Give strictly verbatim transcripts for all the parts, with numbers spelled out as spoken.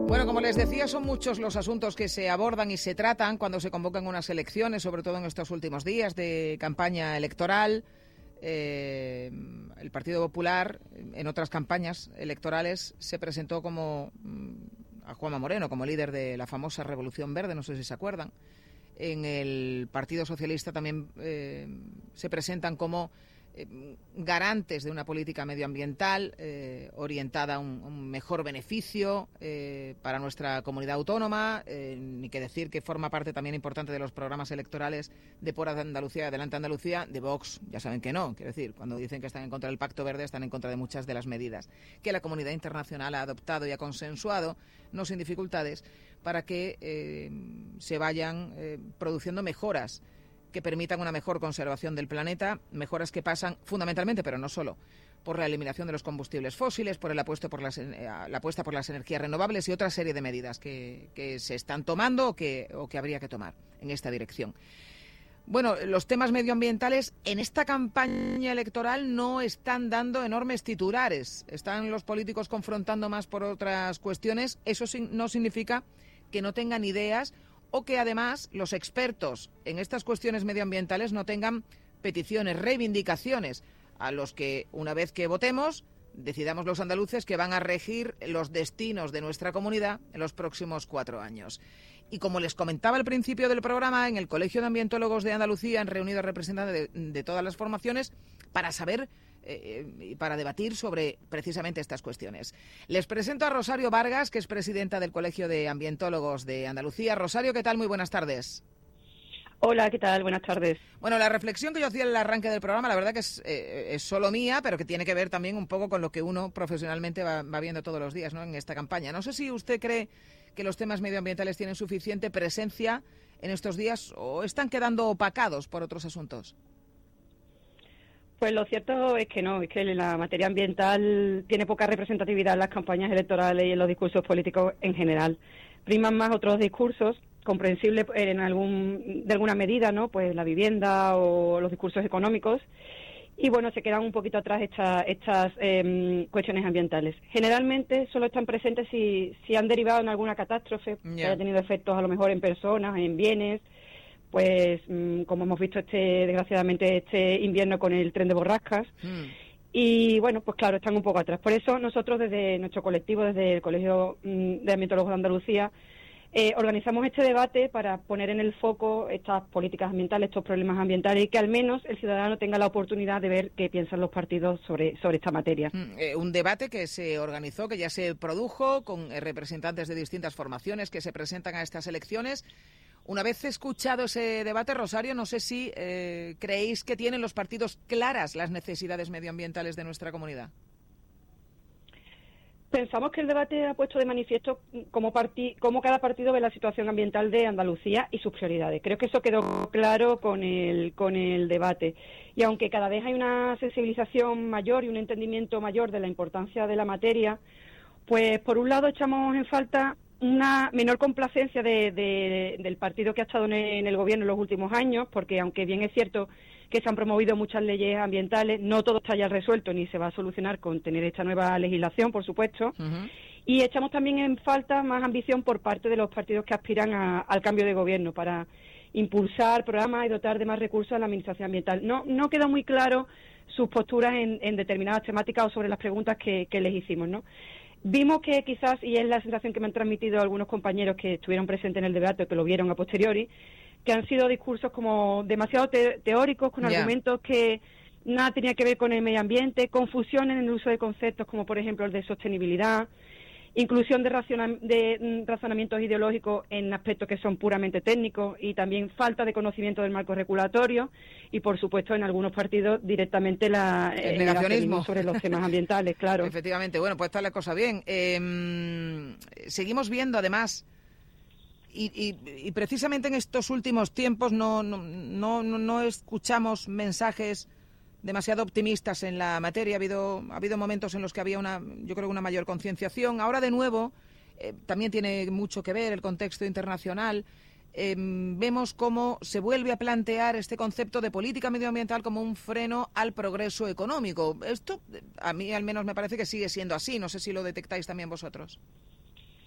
Bueno, como les decía, son muchos los asuntos que se abordan y se tratan cuando se convocan unas elecciones, sobre todo en estos últimos días de campaña electoral. Eh, el Partido Popular, en otras campañas electorales, se presentó como a Juanma Moreno como líder de la famosa Revolución Verde, no sé si se acuerdan. En el Partido Socialista también eh, se presentan como eh, garantes de una política medioambiental eh, orientada a un, un mejor beneficio eh, para nuestra comunidad autónoma, eh, ni que decir que forma parte también importante de los programas electorales de Por Andalucía, Adelante Andalucía, de Vox. Ya saben que no, quiero decir, cuando dicen que están en contra del Pacto Verde, están en contra de muchas de las medidas que la comunidad internacional ha adoptado y ha consensuado, no sin dificultades, para que eh, se vayan eh, produciendo mejoras que permitan una mejor conservación del planeta, mejoras que pasan fundamentalmente, pero no solo, por la eliminación de los combustibles fósiles, por el apuesto por las, eh, la apuesta por las energías renovables y otra serie de medidas que, que se están tomando o que, o que habría que tomar en esta dirección. Bueno, los temas medioambientales en esta campaña electoral no están dando enormes titulares. Están los políticos confrontando más por otras cuestiones. Eso no significa que no tengan ideas o que además los expertos en estas cuestiones medioambientales no tengan peticiones, reivindicaciones a los que, una vez que votemos, decidamos los andaluces que van a regir los destinos de nuestra comunidad en los próximos cuatro años. Y como les comentaba al principio del programa, en el Colegio de Ambientólogos de Andalucía han reunido a representantes de, de todas las formaciones para saber eh, y para debatir sobre precisamente estas cuestiones. Les presento a Rosario Vargas, que es presidenta del Colegio de Ambientólogos de Andalucía. Rosario, ¿qué tal? Muy buenas tardes. Hola, ¿qué tal? Buenas tardes. Bueno, la reflexión que yo hacía en el arranque del programa, la verdad que es, eh, es solo mía, pero que tiene que ver también un poco con lo que uno profesionalmente va, va viendo todos los días, ¿no?, en esta campaña. No sé si usted cree que los temas medioambientales tienen suficiente presencia en estos días o están quedando opacados por otros asuntos. Pues lo cierto es que no, es que la materia ambiental tiene poca representatividad en las campañas electorales y en los discursos políticos en general. Priman más otros discursos, comprensibles en algún, de alguna medida, ¿no?, pues la vivienda o los discursos económicos. Y bueno, se quedan un poquito atrás esta, estas eh, cuestiones ambientales. Generalmente solo están presentes si, si han derivado en alguna catástrofe, yeah. que haya tenido efectos a lo mejor en personas, en bienes, pues mmm, como hemos visto este desgraciadamente este invierno con el tren de borrascas. Mm. Y bueno, pues claro, están un poco atrás. Por eso nosotros desde nuestro colectivo, desde el Colegio mmm, de Ambientólogos de Andalucía, Eh, organizamos este debate para poner en el foco estas políticas ambientales, estos problemas ambientales, y que al menos el ciudadano tenga la oportunidad de ver qué piensan los partidos sobre, sobre esta materia. Mm, eh, un debate que se organizó, que ya se produjo con eh, representantes de distintas formaciones que se presentan a estas elecciones. Una vez escuchado ese debate, Rosario, no sé si eh, creéis que tienen los partidos claras las necesidades medioambientales de nuestra comunidad. Pensamos que el debate ha puesto de manifiesto cómo, parti- cómo cada partido ve la situación ambiental de Andalucía y sus prioridades. Creo que eso quedó claro con el, con el debate. Y aunque cada vez hay una sensibilización mayor y un entendimiento mayor de la importancia de la materia, pues por un lado echamos en falta una menor complacencia de, de, del partido que ha estado en el, en el gobierno en los últimos años, porque aunque bien es cierto que se han promovido muchas leyes ambientales, no todo está ya resuelto ni se va a solucionar con tener esta nueva legislación, por supuesto. Uh-huh. Y echamos también en falta más ambición por parte de los partidos que aspiran a, al cambio de gobierno para impulsar programas y dotar de más recursos a la administración ambiental. No, no quedó muy claro sus posturas en, en determinadas temáticas o sobre las preguntas que, que les hicimos, ¿no? Vimos que quizás, y es la sensación que me han transmitido algunos compañeros que estuvieron presentes en el debate o que lo vieron a posteriori, que han sido discursos como demasiado te- teóricos, con yeah. argumentos que nada tenía que ver con el medio ambiente, confusión en el uso de conceptos como por ejemplo el de sostenibilidad, inclusión de, raciona- de razonamientos ideológicos en aspectos que son puramente técnicos y también falta de conocimiento del marco regulatorio y por supuesto en algunos partidos directamente la, el, el negacionismo sobre los temas ambientales, claro. Efectivamente, bueno, pues está la cosa bien. Eh, seguimos viendo además Y, y, y precisamente en estos últimos tiempos no, no, no, no escuchamos mensajes demasiado optimistas en la materia. Ha habido, ha habido momentos en los que había una, yo creo, una mayor concienciación. Ahora, de nuevo, eh, también tiene mucho que ver el contexto internacional. Eh, vemos cómo se vuelve a plantear este concepto de política medioambiental como un freno al progreso económico. Esto, a mí al menos me parece que sigue siendo así. No sé si lo detectáis también vosotros.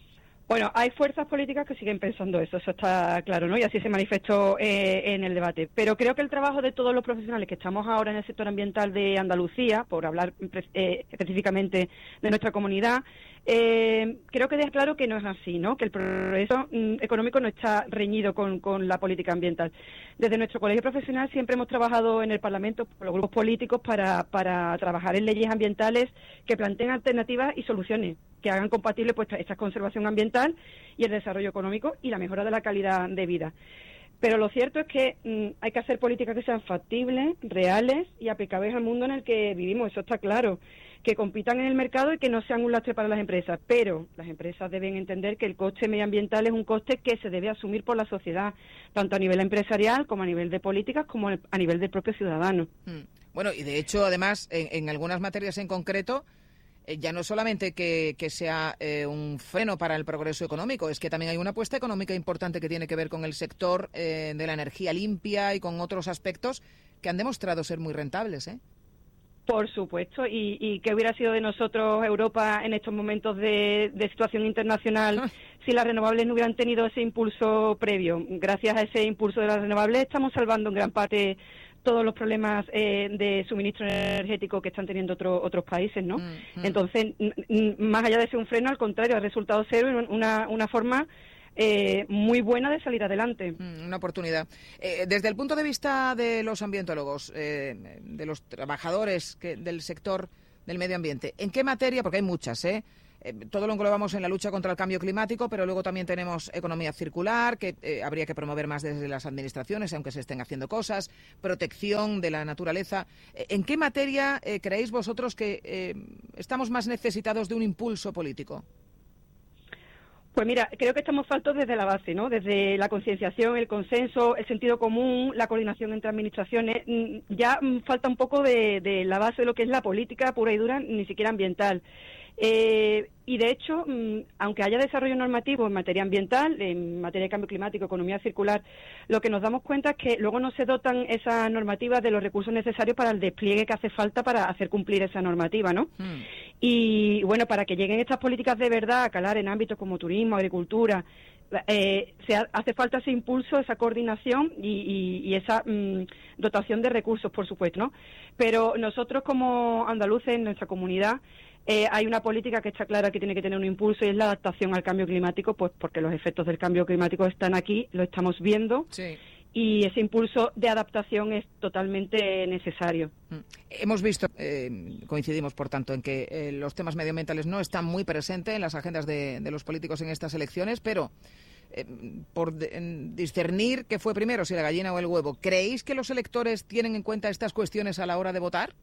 Bueno, hay fuerzas políticas que siguen pensando eso, eso está claro, ¿no? Y así se manifestó eh, en el debate. Pero creo que el trabajo de todos los profesionales que estamos ahora en el sector ambiental de Andalucía, por hablar eh, específicamente de nuestra comunidad, eh, creo que deja claro que no es así, ¿no? Que el progreso mm, económico no está reñido con, con la política ambiental. Desde nuestro colegio profesional siempre hemos trabajado en el Parlamento, con los grupos políticos, para, para trabajar en leyes ambientales que planteen alternativas y soluciones que hagan compatible pues esta conservación ambiental y el desarrollo económico y la mejora de la calidad de vida. Pero lo cierto es que mmm, hay que hacer políticas que sean factibles, reales y aplicables al mundo en el que vivimos, eso está claro, que compitan en el mercado y que no sean un lastre para las empresas, pero las empresas deben entender que el coste medioambiental es un coste que se debe asumir por la sociedad, tanto a nivel empresarial como a nivel de políticas como a nivel del propio ciudadano. Mm. Bueno, y de hecho, además, en, en algunas materias en concreto, Eh, ya no solamente que, que sea eh, un freno para el progreso económico, es que también hay una apuesta económica importante que tiene que ver con el sector eh, de la energía limpia y con otros aspectos que han demostrado ser muy rentables, ¿eh? Por supuesto, y, y ¿qué hubiera sido de nosotros, Europa, en estos momentos de, de situación internacional ah. si las renovables no hubieran tenido ese impulso previo? Gracias a ese impulso de las renovables estamos salvando en gran parte todos los problemas eh, de suministro energético que están teniendo otro, otros países, ¿no? Mm, mm. Entonces, n- n- más allá de ser un freno, al contrario, ha resultado ser una, una forma eh, muy buena de salir adelante. Mm, una oportunidad. Eh, desde el punto de vista de los ambientólogos, eh, de los trabajadores que, del sector del medio ambiente, ¿en qué materia? Porque hay muchas, ¿eh? Eh, todo lo englobamos en la lucha contra el cambio climático, pero luego también tenemos economía circular, que eh, habría que promover más desde las administraciones, aunque se estén haciendo cosas, protección de la naturaleza. Eh, ¿En qué materia eh, creéis vosotros que eh, estamos más necesitados de un impulso político? Pues mira, creo que estamos faltos desde la base, ¿no? Desde la concienciación, el consenso, el sentido común, la coordinación entre administraciones. Ya falta un poco de, de la base de lo que es la política pura y dura, ni siquiera ambiental. Eh, y de hecho, aunque haya desarrollo normativo en materia ambiental, en materia de cambio climático, economía circular, lo que nos damos cuenta es que luego no se dotan esas normativas de los recursos necesarios para el despliegue que hace falta para hacer cumplir esa normativa, ¿no? Mm. Y bueno, para que lleguen estas políticas de verdad a calar en ámbitos como turismo, agricultura, eh, se ha, hace falta ese impulso, esa coordinación y, y, y esa mm, dotación de recursos, por supuesto, ¿no? Pero nosotros como andaluces en nuestra comunidad, Eh, hay una política que está clara que tiene que tener un impulso y es la adaptación al cambio climático, pues porque los efectos del cambio climático están aquí, lo estamos viendo, sí. Y ese impulso de adaptación es totalmente necesario. Hemos visto, eh, coincidimos por tanto, en que eh, los temas medioambientales no están muy presentes en las agendas de, de los políticos en estas elecciones, pero eh, por de, en discernir qué fue primero, si la gallina o el huevo, ¿creéis que los electores tienen en cuenta estas cuestiones a la hora de votar?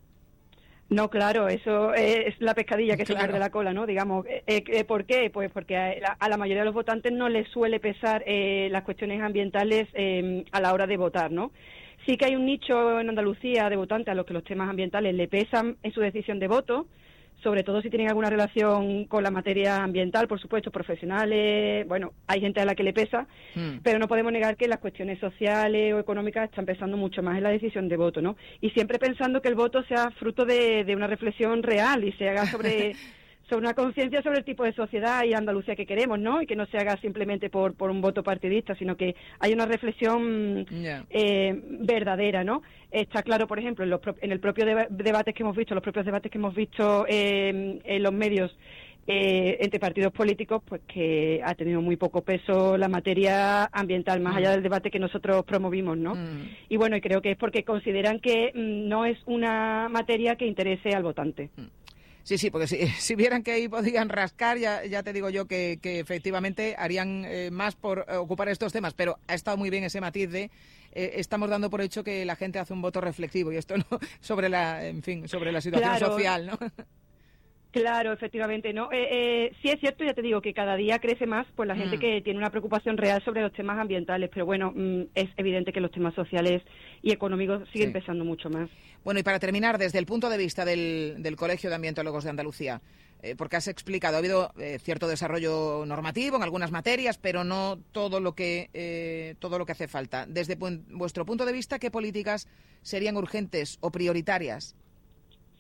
No, claro, eso es la pescadilla que claro. se pierde la cola, ¿no? Digamos, eh, eh, ¿por qué? Pues porque a la, a la mayoría de los votantes no les suele pesar eh, las cuestiones ambientales eh, a la hora de votar, ¿no? Sí que hay un nicho en Andalucía de votantes a los que los temas ambientales le pesan en su decisión de voto, sobre todo si tienen alguna relación con la materia ambiental, por supuesto, profesionales, bueno, hay gente a la que le pesa, mm. pero no podemos negar que las cuestiones sociales o económicas están pesando mucho más en la decisión de voto, ¿no? Y siempre pensando que el voto sea fruto de, de una reflexión real y se haga sobre... sobre una conciencia sobre el tipo de sociedad y Andalucía que queremos, ¿no? Y que no se haga simplemente por, por un voto partidista, sino que hay una reflexión yeah. eh, verdadera, ¿no? Está claro, por ejemplo, en, los pro- en el propio deba- debate que hemos visto, los propios debates que hemos visto eh, en los medios eh, entre partidos políticos, pues que ha tenido muy poco peso la materia ambiental, más mm. allá del debate que nosotros promovimos, ¿no? Mm. Y bueno, y creo que es porque consideran que mm, no es una materia que interese al votante. Mm. Sí, sí, porque si, si vieran que ahí podían rascar, ya, ya te digo yo que, que efectivamente harían eh, más por eh, ocupar estos temas, pero ha estado muy bien ese matiz de eh, estamos dando por hecho que la gente hace un voto reflexivo y esto no sobre la, en fin, sobre la situación claro. social, ¿no? Claro, efectivamente, ¿no? Eh, eh, sí es cierto, ya te digo, que cada día crece más pues la mm. gente que tiene una preocupación real sobre los temas ambientales, pero bueno, mm, es evidente que los temas sociales y económicos siguen sí. pesando mucho más. Bueno, y para terminar, desde el punto de vista del, del Colegio de Ambientólogos de Andalucía, eh, porque has explicado, ha habido eh, cierto desarrollo normativo en algunas materias, pero no todo lo que eh, todo lo que hace falta. Desde pu- vuestro punto de vista, ¿qué políticas serían urgentes o prioritarias?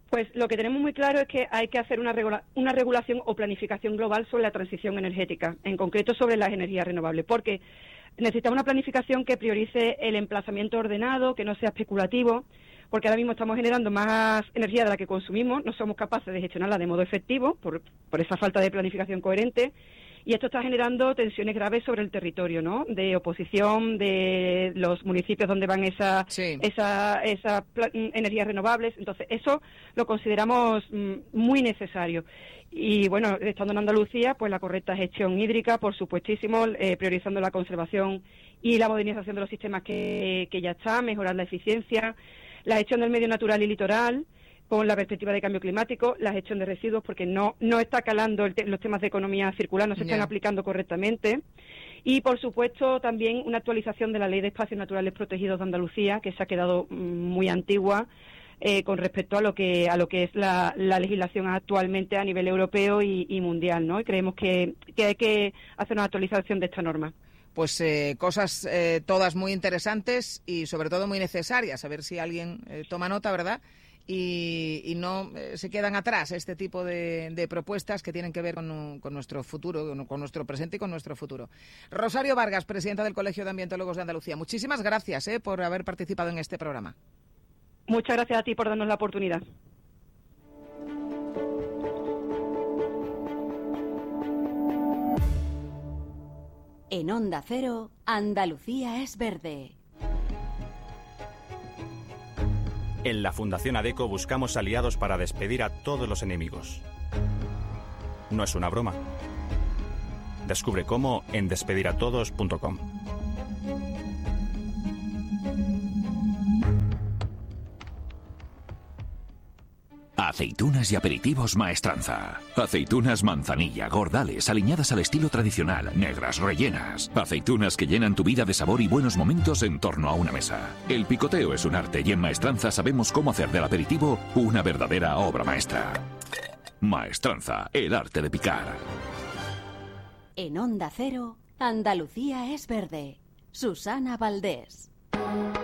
Pues lo que tenemos muy claro es que hay que hacer una, regula una regulación o planificación global sobre la transición energética, en concreto sobre las energías renovables, porque necesitamos una planificación que priorice el emplazamiento ordenado, que no sea especulativo, porque ahora mismo estamos generando más energía de la que consumimos, no somos capaces de gestionarla de modo efectivo por, por esa falta de planificación coherente. Y esto está generando tensiones graves sobre el territorio, ¿no? De oposición de los municipios donde van esas sí. esa, esa energías renovables. Entonces, eso lo consideramos mm, muy necesario. Y, bueno, estando en Andalucía, pues la correcta gestión hídrica, por supuestísimo, eh, priorizando la conservación y la modernización de los sistemas que, que ya están, mejorar la eficiencia, la gestión del medio natural y litoral, con la perspectiva de cambio climático, la gestión de residuos, porque no no está calando el te los temas de economía circular, no se están yeah. aplicando correctamente. Y, por supuesto, también una actualización de la Ley de Espacios Naturales Protegidos de Andalucía, que se ha quedado muy antigua eh, con respecto a lo que a lo que es la, la legislación actualmente a nivel europeo y, y mundial, ¿no? Y creemos que, que hay que hacer una actualización de esta norma. Pues eh, cosas eh, todas muy interesantes y, sobre todo, muy necesarias. A ver si alguien eh, toma nota, ¿verdad? Y, y no eh, se quedan atrás este tipo de, de propuestas que tienen que ver con, con nuestro futuro, con, con nuestro presente y con nuestro futuro. Rosario Vargas, presidenta del Colegio de Ambientólogos de Andalucía. Muchísimas gracias eh, por haber participado en este programa. Muchas gracias a ti por darnos la oportunidad. En Onda Cero, Andalucía es verde. En la Fundación ADECO buscamos aliados para despedir a todos los enemigos. No es una broma. Descubre cómo en despedir a todos punto com. Aceitunas y aperitivos Maestranza. Aceitunas manzanilla, gordales, aliñadas al estilo tradicional, negras, rellenas. Aceitunas que llenan tu vida de sabor y buenos momentos en torno a una mesa. El picoteo es un arte y en Maestranza sabemos cómo hacer del aperitivo una verdadera obra maestra. Maestranza, el arte de picar. En Onda Cero, Andalucía es verde. Susana Valdés.